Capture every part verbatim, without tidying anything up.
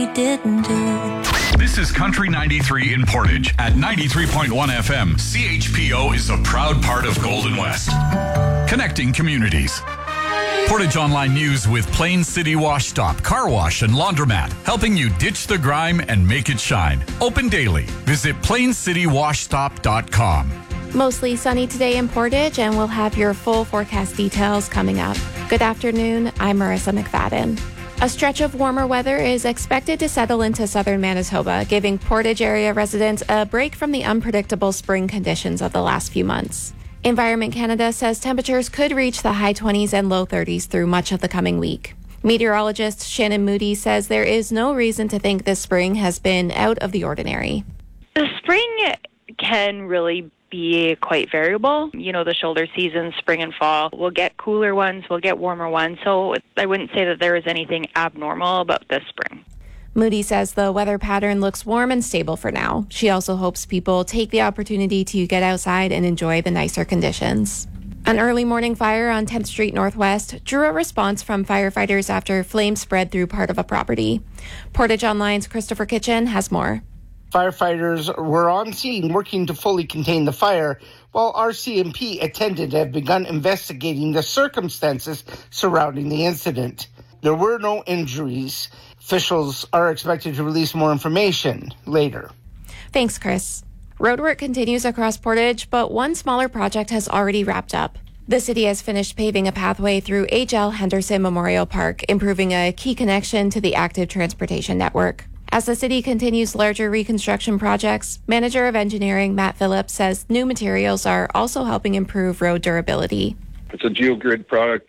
didn't do. This is Country ninety-three in Portage at ninety-three point one F M. C H P O is a proud part of Golden West, connecting communities. Portage Online News with Plain City Wash Stop, Car Wash and Laundromat, helping you ditch the grime and make it shine. Open daily. Visit plain city wash stop dot com. Mostly sunny today in Portage, and we'll have your full forecast details coming up. Good afternoon, I'm Marissa McFadden. A stretch of warmer weather is expected to settle into southern Manitoba, giving Portage area residents a break from the unpredictable spring conditions of the last few months. Environment Canada says temperatures could reach the high twenties and low thirties through much of the coming week. Meteorologist Shannon Moody says there is no reason to think this spring has been out of the ordinary. The spring can really be quite variable. You know, the shoulder seasons, spring and fall, we'll get cooler ones, we'll get warmer ones. So I wouldn't say that there is anything abnormal about this spring. Moody says the weather pattern looks warm and stable for now. She also hopes people take the opportunity to get outside and enjoy the nicer conditions. An early morning fire on tenth Street Northwest drew a response from firefighters after flames spread through part of a property. Portage Online's Christopher Kitchen has more. Firefighters were on scene working to fully contain the fire, while R C M P attended have begun investigating the circumstances surrounding the incident. There were no injuries. Officials are expected to release more information later. Thanks, Chris. Roadwork continues across Portage, but one smaller project has already wrapped up. The city has finished paving a pathway through H L Henderson Memorial Park, improving a key connection to the active transportation network. As the city continues larger reconstruction projects, Manager of Engineering Matt Phillips says new materials are also helping improve road durability. It's a geogrid product,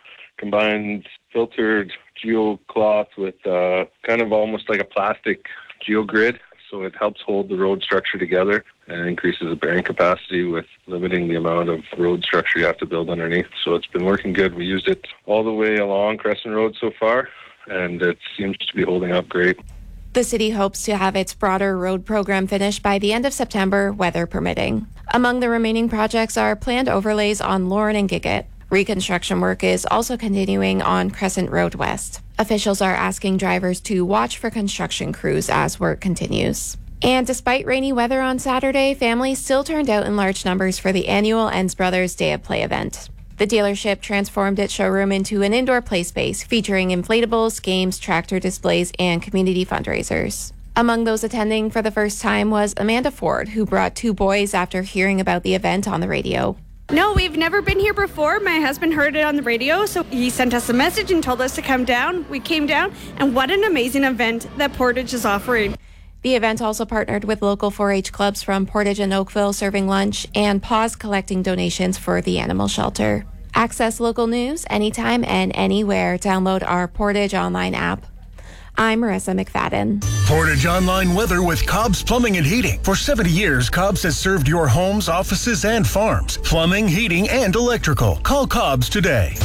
combines filtered geocloth with uh, kind of almost like a plastic geogrid, so it helps hold the road structure together and increases the bearing capacity with limiting the amount of road structure you have to build underneath. So it's been working good. We used it all the way along Crescent Road so far, and it seems to be holding up great. The city hopes to have its broader road program finished by the end of September, weather permitting. Among the remaining projects are planned overlays on Lauren and Giggett. Reconstruction work is also continuing on Crescent Road West. Officials are asking drivers to watch for construction crews as work continues. And despite rainy weather on Saturday, families still turned out in large numbers for the annual Enns Brothers Day of Play event. The dealership transformed its showroom into an indoor play space featuring inflatables, games, tractor displays, and community fundraisers. Among those attending for the first time was Amanda Ford, who brought two boys after hearing about the event on the radio. No, we've never been here before. My husband heard it on the radio, so he sent us a message and told us to come down. We came down, and what an amazing event that Portage is offering. The event also partnered with local four H clubs from Portage and Oakville serving lunch and Paws collecting donations for the animal shelter. Access local news anytime and anywhere. Download our Portage Online app. I'm Marissa McFadden. Portage Online weather with Cobb's Plumbing and Heating. For seventy years, Cobb's has served your homes, offices, and farms. Plumbing, heating, and electrical. Call Cobb's today.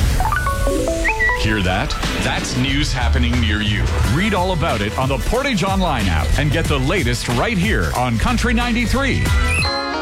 Hear that? That's news happening near you. Read all about it on the Portage Online app and get the latest right here on Country ninety-three.